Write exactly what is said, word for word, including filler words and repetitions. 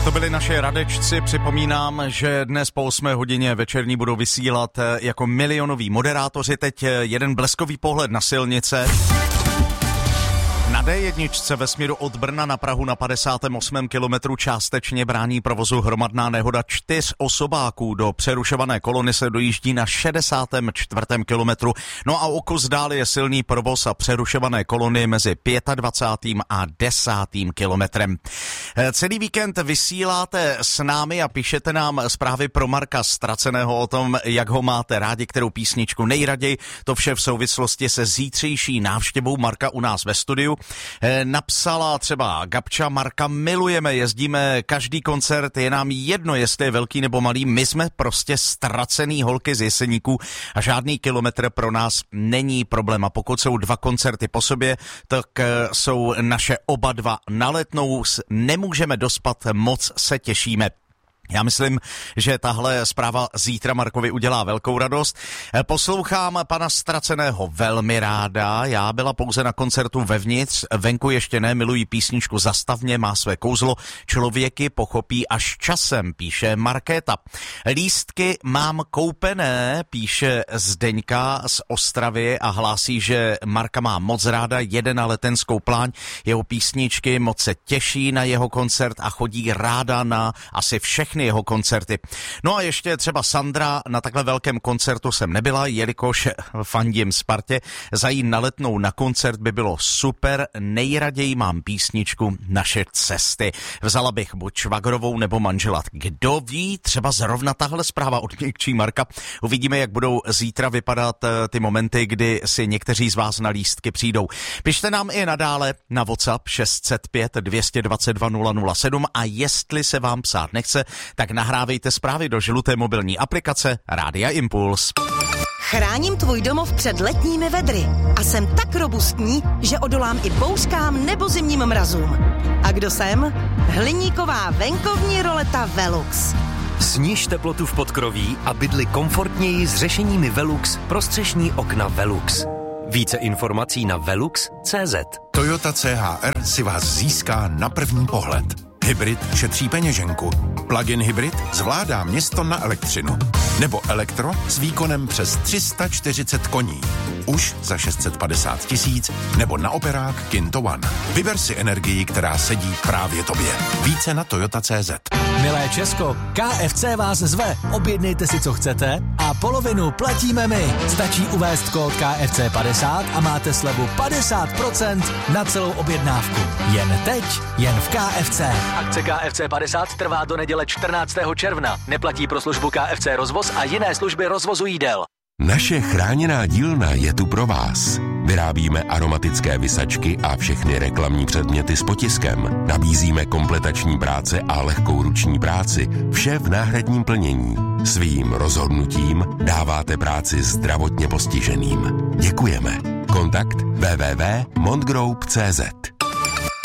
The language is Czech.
To byli naše radečci. Připomínám, že dnes po osmé hodině večerní budou vysílat jako milionoví moderátoři. Teď jeden bleskový pohled na silnice. Na dé jedna ve směru od Brna na Prahu na padesátém osmém kilometru částečně brání provozu hromadná nehoda čtyř osobáků. Do přerušované kolony se dojíždí na šedesátém čtvrtém kilometru. No a o kus dál je silný provoz a přerušované kolony mezi dvacátým pátým a desátým kilometrem. Celý víkend vysíláte s námi a píšete nám zprávy pro Marka Ztraceného o tom, jak ho máte rádi, kterou písničku nejraději. To vše v souvislosti se zítřejší návštěvou Marka u nás ve studiu. Napsala třeba Gabča: Marka milujeme, jezdíme každý koncert, je nám jedno, jestli je velký nebo malý, my jsme prostě ztracený holky z Jeseníků a žádný kilometr pro nás není problém. A pokud jsou dva koncerty po sobě, tak jsou naše oba dva na Letnou, nemůžeme dospat, moc se těšíme. Já myslím, že tahle zpráva zítra Markovi udělá velkou radost. Poslouchám pana Ztraceného velmi ráda. Já byla pouze na koncertu vevnitř, venku ještě ne, miluji písničku Zastav mě, má své kouzlo, člověky pochopí až časem, píše Markéta. Lístky mám koupené, píše Zdeňka z Ostravy a hlásí, že Marka má moc ráda, jede na Letenskou pláň, jeho písničky, moc se těší na jeho koncert a chodí ráda na asi všechny jeho koncerty. No a ještě třeba Sandra: na takhle velkém koncertu jsem nebyla, jelikož fandím Spartě. Zajít na Letnou na koncert by bylo super, nejraději mám písničku Naše cesty. Vzala bych buď švagrovou nebo manžela. Kdo ví, třeba zrovna tahle zpráva odměkčí Marka. Uvidíme, jak budou zítra vypadat ty momenty, kdy si někteří z vás na lístky přijdou. Pište nám i nadále na WhatsApp šest set pět dvě stě dvacet dva nula nula sedm a jestli se vám psát nechce, tak nahrávejte zprávy do žluté mobilní aplikace Rádia Impuls. Chráním tvůj domov před letními vedry a jsem tak robustní, že odolám i bouřkám nebo zimním mrazům. A kdo jsem? Hliníková venkovní roleta Velux. Sníž teplotu v podkroví a bydli komfortněji s řešeními Velux pro střešní okna Velux. Více informací na velux tečka cé zet. Toyota C H R si vás získá na první pohled. Hybrid šetří peněženku. Plug-in hybrid zvládá město na elektřinu. Nebo elektro s výkonem přes tři sta čtyřicet koní. Už za šest set padesát tisíc nebo na operák Kinto One. Vyber si energii, která sedí právě tobě. Více na Toyota tečka cé zet. Milé Česko, K F C vás zve. Objednejte si, co chcete a polovinu platíme my. Stačí uvést kód K F C padesát a máte slevu padesát procent na celou objednávku. Jen teď, jen v K F C. Akce K F C padesát trvá do neděle čtrnáctého června. Neplatí pro službu K F C rozvoz a jiné služby rozvozu jídel. Naše chráněná dílna je tu pro vás. Vyrábíme aromatické visačky a všechny reklamní předměty s potiskem. Nabízíme kompletační práce a lehkou ruční práci. Vše v náhradním plnění. Svým rozhodnutím dáváte práci zdravotně postiženým. Děkujeme. Kontakt w w w tečka montgroup tečka cé zet.